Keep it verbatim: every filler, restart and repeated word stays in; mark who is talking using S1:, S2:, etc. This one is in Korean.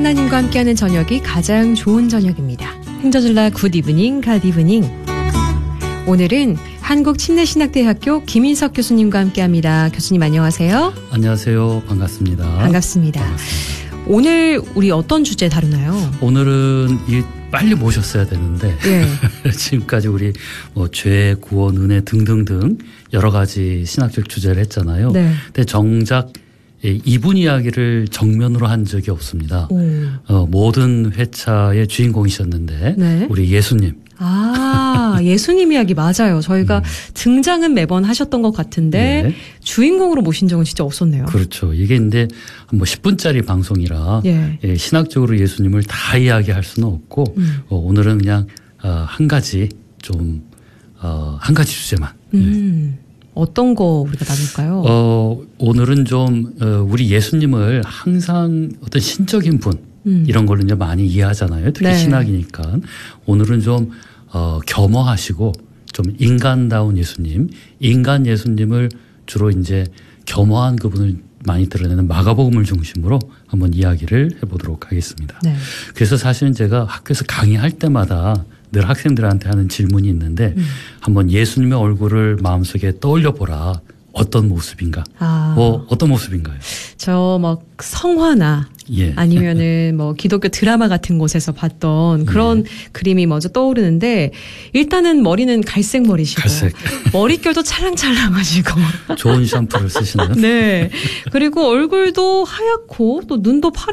S1: 하나님과 함께하는 저녁이 가장 좋은 저녁입니다. 행저줄라 굿 이브닝, 갓 이브닝. 오늘은 한국침례신학대학교 김인석 교수님과 함께합니다. 교수님 안녕하세요.
S2: 안녕하세요. 반갑습니다.
S1: 반갑습니다. 반갑습니다. 오늘 우리 어떤 주제 다루나요?
S2: 오늘은 이 빨리 모셨어야 되는데 예. 지금까지 우리 뭐 죄, 구원, 은혜 등등등 여러 가지 신학적 주제를 했잖아요. 네. 근데 정작 이분 이야기를 정면으로 한 적이 없습니다. 어, 모든 회차의 주인공이셨는데 네. 우리 예수님.
S1: 아, 예수님 이야기 맞아요. 저희가 음. 등장은 매번 하셨던 것 같은데 네. 주인공으로 모신 적은 진짜 없었네요.
S2: 그렇죠. 이게 근데 뭐 십 분짜리 방송이라 예. 예, 신학적으로 예수님을 다 이야기할 수는 없고 음. 어, 오늘은 그냥 어, 한 가지 좀 어, 한 가지 주제만.
S1: 음. 네. 어떤 거 우리가 나눌까요?
S2: 어, 오늘은 좀 어, 우리 예수님을 항상 어떤 신적인 분 음. 이런 걸로 이제 많이 이해하잖아요. 특히 네. 신학이니까. 오늘은 좀 어, 겸허하시고 좀 인간다운 예수님, 인간 예수님을 주로 이제 겸허한 그분을 많이 드러내는 마가복음을 중심으로 한번 이야기를 해보도록 하겠습니다. 네. 그래서 사실은 제가 학교에서 강의할 때마다 늘 학생들한테 하는 질문이 있는데 음. 한번 예수님의 얼굴을 마음속에 떠올려 보라. 어떤 모습인가? 아. 뭐 어떤 모습인가요?
S1: 저 막 성화나 예. 아니면은 뭐 기독교 드라마 같은 곳에서 봤던 그런 예. 그림이 먼저 떠오르는데 일단은 머리는 갈색 머리시고
S2: 갈색.
S1: 머릿결도 찰랑찰랑하시고
S2: 좋은 샴푸를 쓰시나요?
S1: 네. 그리고 얼굴도 하얗고 또 눈도 파랗